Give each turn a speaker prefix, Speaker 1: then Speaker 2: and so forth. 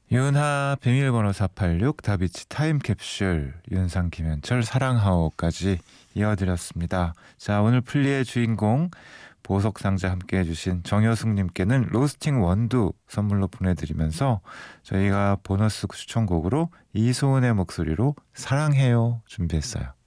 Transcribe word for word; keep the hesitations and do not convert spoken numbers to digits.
Speaker 1: 윤하 비밀번호 사팔육 다비치 타임캡슐 윤상 김현철 사랑하오까지 이어드렸습니다. 자, 오늘 플리의 주인공 보석상자 함께 해주신 정효숙님께는 로스팅 원두 선물로 보내드리면서 저희가 보너스 추천곡으로 이소은의 목소리로 사랑해요 준비했어요.